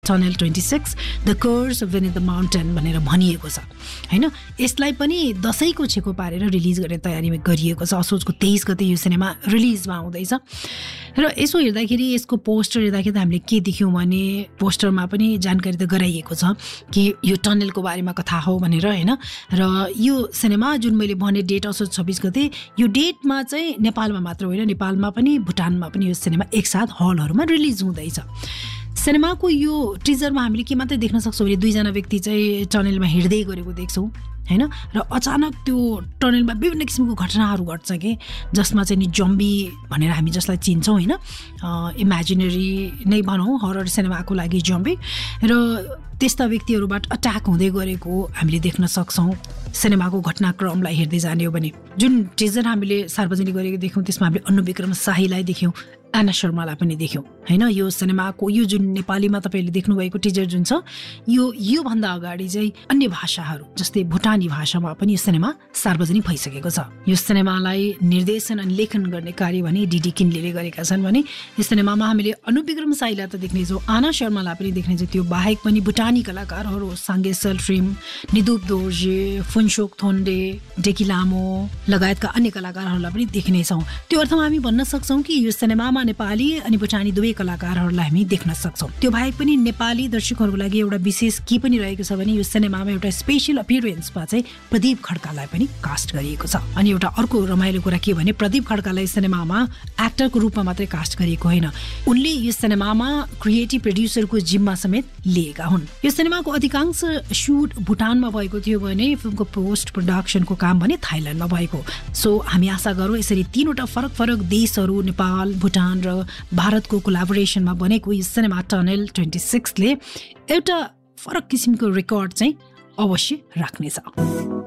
Tunnel 26 the curse beneath the mountain भनेर भनिएको छ हैन। यसलाई पनि दशैंको छेको पारेर रिलिज गर्ने तयारी गरिएको छ। असोजको 23 गते यो सिनेमा रिलिजमा आउँदैछ र यसो हेर्दाखेरि यसको पोस्टर हेर्दाखेरि हामीले के देख्यौँ भने पोस्टरमा पनि जानकारी त गराइएको छ कि यो टनलको बारेमा कथा हो भनेर हैन। र यो सिनेमा जुन मैले भने डेट असोज 26 गते, यो डेटमा चाहिँ नेपालमा मात्र होइन, नेपालमा पनि भुटानमा पनि यो सिनेमा एकसाथ हलहरूमा रिलिज हुँदैछ। सिनेमाको यो टिजरमा हामीले के मात्रै देख्न सक्छौँ भने दुईजना व्यक्ति चाहिँ टनलमा हिँड्दै गरेको देख्छौँ हैन। र अचानक त्यो टनलमा विभिन्न किसिमको घटनाहरू घट्छ कि जसमा चाहिँ नि जम्बी भनेर हामी जसलाई चिन्छौँ हैन, इमेजिनरी नै भनौँ, हरर सिनेमाको लागि जम्बी र त्यस्ता व्यक्तिहरूबाट अट्याक हुँदै गरेको हामीले देख्न सक्छौँ सिनेमाको घटनाक्रमलाई हेर्दै जाने हो भने। जुन टिजर हामीले सार्वजनिक गरेको देख्यौँ त्यसमा हामीले अन्नु विक्रम शाहीलाई देख्यौँ, एना शर्मालाई पनि देख्यौँ हैन। यो सिनेमाको यो जुन नेपालीमा तपाईँले देख्नुभएको टिजर जुन छ योभन्दा अगाडि चाहिँ अन्य भाषाहरू जस्तै भुटानी भाषामा पनि यो सिनेमा सार्वजनिक भइसकेको छ। यो सिनेमालाई निर्देशन अनि लेखन गर्ने कार्य भने डिडी किन्लेले गरेका छन् भने यो सिनेमामा हामीले अन्नु विक्रम शाहीलाई त देख्नेछौँ, आना शर्मालाई पनि देख्नेछौँ। त्यो बाहेक पनि भुटानी कलाकारहरू साङ्गे सेल्फ्रिम, निदुप दोर्जे, फुन्सोक थोन्डे, डेकी लामो लगायतका अन्य कलाकारहरूलाई पनि देख्नेछौँ। त्यो अर्थमा हामी भन्न सक्छौँ कि यो सिनेमामा नेपाली अनि भुटानी दुवै कलाकारहरूलाई हामी देख्न सक्छौँ। त्यो बाहेक पनि नेपाली दर्शकहरूको लागि एउटा विशेष के पनि रहेको छ भने यो सिनेमामा एउटा स्पेशल अपियरेन्समा चाहिँ प्रदीप खड्कालाई पनि कास्ट गरिएको छ। अनि एउटा अर्को रमाइलो कुरा के भने प्रदीप खड्कालाई सिनेमामा एक्टरको रूपमा मात्रै कास्ट गरिएको होइन, उनले यो सिनेमामा क्रिएटिभ प्रोड्युसरको जिम्मा समेत लिएका हुन्। यो सिनेमाको अधिकांश सुट भुटानमा भएको थियो भने फिल्मको पोस्ट प्रोडक्सनको काम भने थाइल्यान्डमा भएको। सो हामी आशा गरौँ यसरी तीनवटा फरक फरक देशहरू नेपाल, भुटान र भारतको कोलाबोरेसनमा बनेको यो सिनेमा टनल 26 ले एउटा फरक किसिमको रेकर्ड चाहिँ अवश्य राख्नेछ।